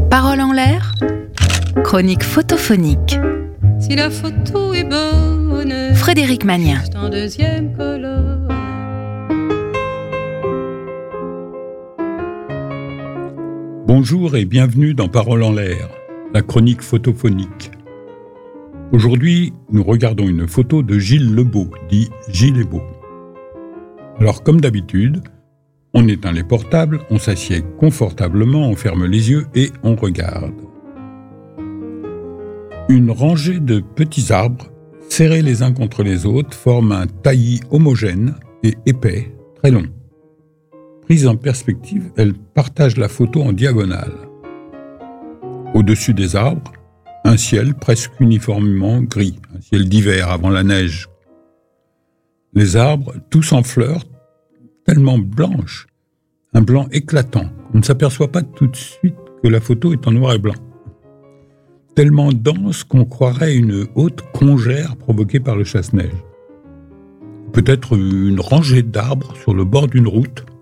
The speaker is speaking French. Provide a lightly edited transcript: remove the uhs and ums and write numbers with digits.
Parole en l'air, chronique photophonique. Si la photo est bonne, Frédéric Magnien. juste en deuxième colonne. Bonjour et bienvenue dans Parole en l'air, la chronique photophonique. Aujourd'hui, nous regardons une photo de Gilles Lebeau, dit Gilles est beau. Alors, comme d'habitude, on éteint les portables, on s'assied confortablement, on ferme les yeux et on regarde. Une rangée de petits arbres, serrés les uns contre les autres, forment un taillis homogène et épais, très long. Prise en perspective, elle partage la photo en diagonale. Au-dessus des arbres, un ciel presque uniformément gris, un ciel d'hiver avant la neige. Les arbres, tous en fleurs, tellement blanches, un blanc éclatant. On ne s'aperçoit pas tout de suite que la photo est en noir et blanc. Tellement dense qu'on croirait une haute congère provoquée par le chasse-neige. Peut-être une rangée d'arbres sur le bord d'une route.